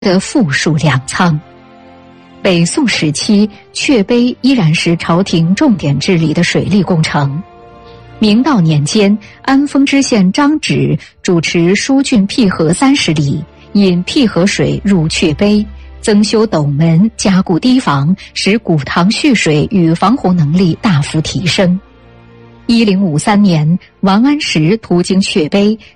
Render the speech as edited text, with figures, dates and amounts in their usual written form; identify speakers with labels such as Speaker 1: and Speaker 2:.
Speaker 1: 的富庶粮仓。北宋时期，阙碑依然是朝廷重点治理的水利工程。明道年间，安丰知县张芷主持疏浚辟河30里，引辟河水入阙碑，增修斗门，加固堤防，使古塘蓄水与防洪能力大幅提升。1053年，王安石途经阙碑，